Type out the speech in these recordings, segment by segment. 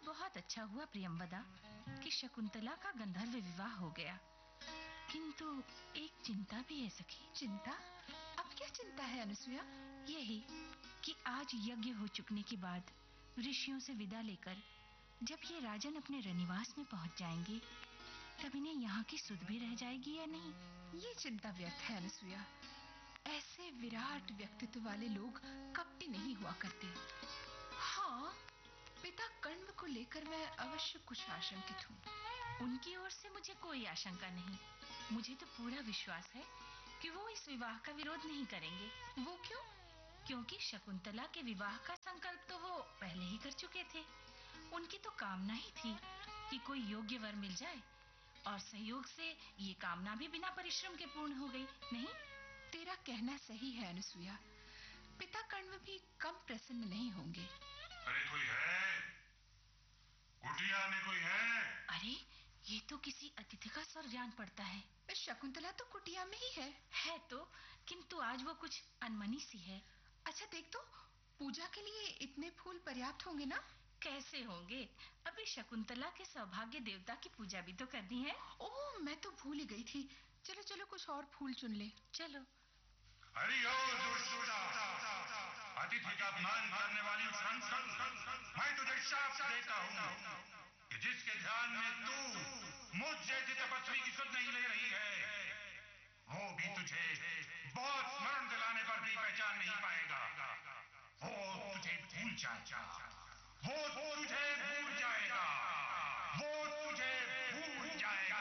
बहुत अच्छा हुआ प्रियंवदा कि शकुंतला का गंधर्व विवाह हो गया, किंतु एक चिंता भी है सखी। चिंता? अब क्या चिंता है अनसुया? यही कि आज यज्ञ हो चुकने के बाद ऋषियों से विदा लेकर जब ये राजन अपने रनिवास में पहुंच जाएंगे, तब इन्हें यहाँ की सुध भी रह जाएगी या नहीं? ये चिंता व्यर्थ है अनसुया। ऐसे विराट व्यक्तित्व वाले लोग कपटी नहीं हुआ करते। हाँ, पिता कण्व को लेकर मैं अवश्य कुछ आशंकित हूँ। उनकी ओर से मुझे कोई आशंका नहीं। मुझे तो पूरा विश्वास है कि वो इस विवाह का विरोध नहीं करेंगे। वो क्यों? क्योंकि शकुंतला के विवाह का संकल्प तो वो पहले ही कर चुके थे। उनकी तो कामना ही थी कि कोई योग्य वर मिल जाए, और संयोग से ये कामना भी बिना परिश्रम के पूर्ण हो गई। नहीं? तेरा कहना सही है अनसुया। पिता कण्व भी कम प्रसन्न नहीं होंगे। अरे कोई है? कुटिया में कोई है? अरे ये तो किसी अतिथि का स्वर जान पड़ता है। शकुंतला तो कुटिया में ही है तो, किंतु आज वो कुछ अनमनी सी है। अच्छा देख तो, पूजा के लिए इतने फूल पर्याप्त होंगे ना? कैसे होंगे? अभी शकुंतला के सौभाग्य देवता की पूजा भी तो करनी है। ओह, मैं तो भूल ही गई थी। चलो चलो कुछ और फूल चुन ले। चलो। अतिथि का अपमान करने वाली मैं तुझे शाप देता हूँ कि जिसके ध्यान में तू मुझ जैसे तपस्वी की सुध नहीं ले रही है, वो भी तुझे बहुत स्मरण दिलाने पर भी पहचान नहीं पाएगा। वो तुझे भूल जाएगा, वो तुझे भूल जाएगा, वो तुझे भूल जाएगा।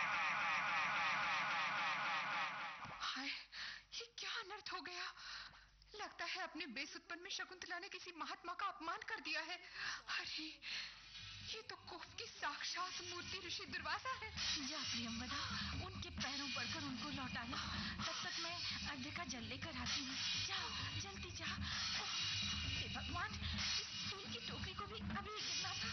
हाय, ये क्या अनर्थ हो गया? लगता है अपने बेसुतपन में शकुंतला ने किसी महात्मा का अपमान कर दिया है। अरे, ये तो कोप की साक्षात मूर्ति ऋषि दुर्वासा है। जा प्रियंवदा, उनके पैरों पड़कर उनको लौटा ला। तब तक मैं अर्घ्य का जल लेकर आती हूँ। जा, जल्दी जा। हे भगवान, इस फूल की टोकरी को भी अभी गिरना था।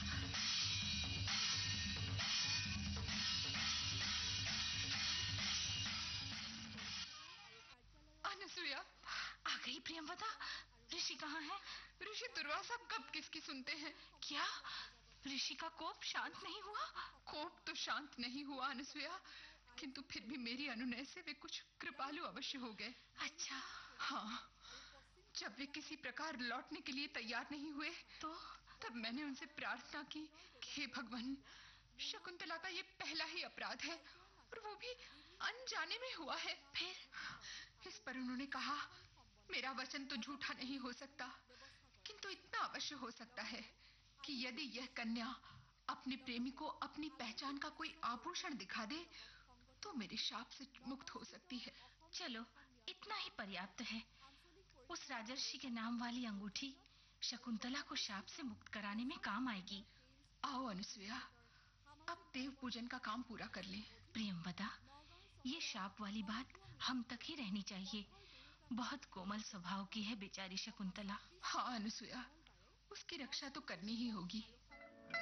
अनसुया, आ गई प्रियंवदा। ऋषि कहाँ है? ऋषि दुर्वासा कब किसकी सुनते हैं? क्या ऋषि का कोप शांत नहीं हुआ? कोप तो शांत नहीं हुआ अनसुया, किंतु फिर भी मेरी अनुनय से वे कुछ कृपालु अवश्य हो गए। अच्छा। हाँ, जब वे किसी प्रकार लौटने के लिए तैयार नहीं हुए, तो तब मैंने उनसे प्रार्थना की कि हे भगवान, शकुंतला का ये पहला ही अपराध है, और वो भी अनजाने में हुआ है। फिर इस पर उन्होंने कहा, मेरा वचन तो झूठा नहीं हो सकता, किंतु इतना अवश्य हो सकता है कि यदि यह कन्या अपने प्रेमी को अपनी पहचान का कोई आभूषण दिखा दे, तो मेरे शाप से मुक्त हो सकती है। चलो, इतना ही पर्याप्त है। उस राजर्षि के नाम वाली अंगूठी शकुंतला को शाप से मुक्त कराने में काम आएगी। आओ अनसुया, अब देव पूजन का काम पूरा कर लें। प्रियंवदा, ये शाप वाली बात हम तक ही रहनी चाहिए। बहुत कोमल स्वभाव की है बेचारी शकुंतला। हाँ अनसुया, उसकी रक्षा तो करनी ही होगी।